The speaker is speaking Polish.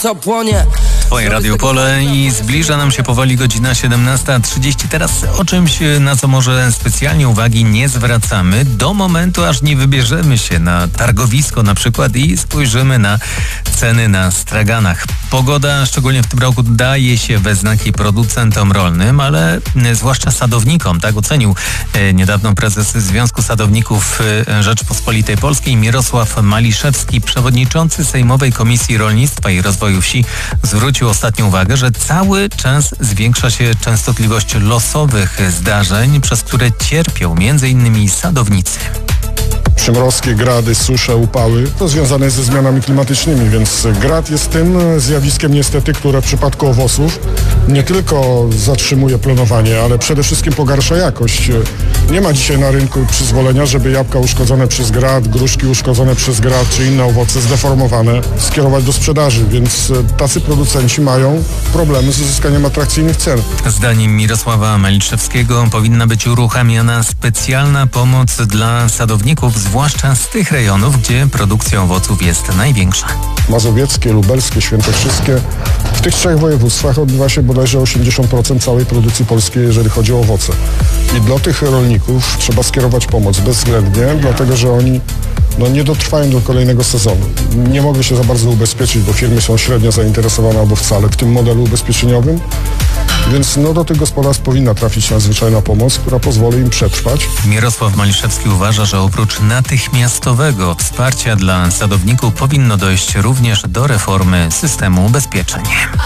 co płonie. Twoje Radio Pole i zbliża nam się powoli godzina 17:30. Teraz o czymś, na co może specjalnie uwagi nie zwracamy, do momentu, aż nie wybierzemy się na targowisko na przykład i spojrzymy na ceny na straganach. Pogoda, szczególnie w tym roku, daje się we znaki producentom rolnym, ale zwłaszcza sadownikom. Tak ocenił niedawno prezes Związku Sadowników Rzeczypospolitej Polskiej Mirosław Maliszewski. Przewodniczący Sejmowej Komisji Rolnictwa i Rozwoju Wsi zwrócił ostatnio uwagę, że cały czas zwiększa się częstotliwość losowych zdarzeń, przez które cierpią m.in. sadownicy. Przymrozki, grady, susze, upały, to związane jest ze zmianami klimatycznymi, więc grad jest tym zjawiskiem niestety, które w przypadku owoców nie tylko zatrzymuje planowanie, ale przede wszystkim pogarsza jakość. Nie ma dzisiaj na rynku przyzwolenia, żeby jabłka uszkodzone przez grad, gruszki uszkodzone przez grad, czy inne owoce zdeformowane skierować do sprzedaży, więc tacy producenci mają problemy z uzyskaniem atrakcyjnych cen. Zdaniem Mirosława Maliszewskiego powinna być uruchamiana specjalna pomoc dla sadowników, zwłaszcza z tych rejonów, gdzie produkcja owoców jest największa. Mazowieckie, lubelskie, świętokrzyskie. W tych trzech województwach odbywa się bodajże 80% całej produkcji polskiej, jeżeli chodzi o owoce. I dla tych rolników trzeba skierować pomoc bezwzględnie, dlatego że oni nie dotrwają do kolejnego sezonu. Nie mogły się za bardzo ubezpieczyć, bo firmy są średnio zainteresowane albo wcale w tym modelu ubezpieczeniowym. Więc do tych gospodarstw powinna trafić nadzwyczajna pomoc, która pozwoli im przetrwać. Mirosław Maliszewski uważa, że oprócz natychmiastowego wsparcia dla sadowników powinno dojść również do reformy systemu ubezpieczeń.